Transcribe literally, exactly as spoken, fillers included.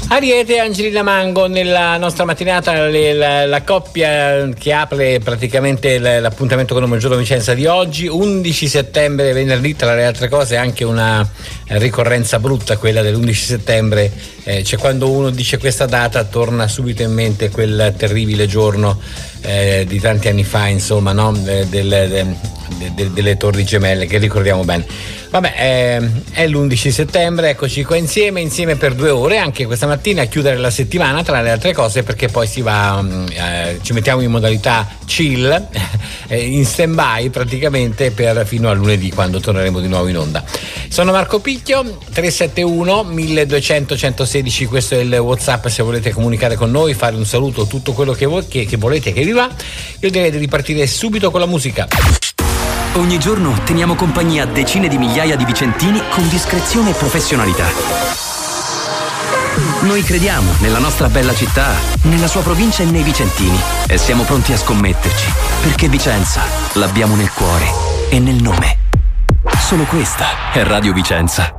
Ariete e Angelina Mango nella nostra mattinata, le, la, la coppia che apre praticamente l'appuntamento con il Giorno Vicenza di oggi, undici settembre, venerdì. Tra le altre cose anche una ricorrenza brutta, quella dell'undici settembre, eh, cioè quando uno dice questa data torna subito in mente quel terribile giorno eh, di tanti anni fa, insomma, no? De, del, de, de, delle Torri Gemelle, che ricordiamo bene. Vabbè, eh, è l'undici settembre, eccoci qua insieme, insieme per due ore, anche questa mattina a chiudere la settimana, tra le altre cose, perché poi si va, eh, ci mettiamo in modalità chill, eh, in stand-by praticamente per fino a lunedì, quando torneremo di nuovo in onda. Sono Marco Picchio, tre sette uno milleduecento centosedici, questo è il WhatsApp se volete comunicare con noi, fare un saluto, tutto quello che, vo- che, che volete che vi va. Io direi di ripartire subito con la musica. Ogni giorno teniamo compagnia a decine di migliaia di vicentini con discrezione e professionalità. Noi crediamo nella nostra bella città, nella sua provincia e nei vicentini, e siamo pronti a scommetterci, perché Vicenza l'abbiamo nel cuore e nel nome. Solo questa è Radio Vicenza.